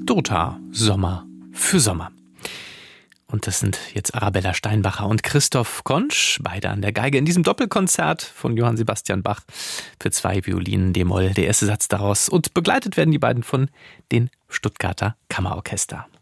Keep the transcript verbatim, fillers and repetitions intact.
Dota, Sommer für Sommer. Und das sind jetzt Arabella Steinbacher und Christoph Konsch, beide an der Geige in diesem Doppelkonzert von Johann Sebastian Bach für zwei Violinen d-Moll, der erste Satz daraus. Und begleitet werden die beiden von den Stuttgarter Kammerorchester.